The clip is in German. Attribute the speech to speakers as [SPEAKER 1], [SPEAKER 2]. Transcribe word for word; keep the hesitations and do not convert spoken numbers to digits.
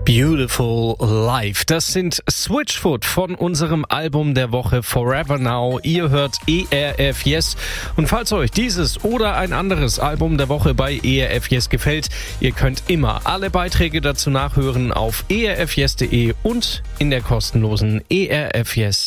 [SPEAKER 1] Beautiful Life. Das sind Switchfoot von unserem Album der Woche Forever Now. Ihr hört E R F Yes. Und falls euch dieses oder ein anderes Album der Woche bei E R F Yes gefällt, ihr könnt immer alle Beiträge dazu nachhören auf e r f yes punkt de und in der kostenlosen E R F Yes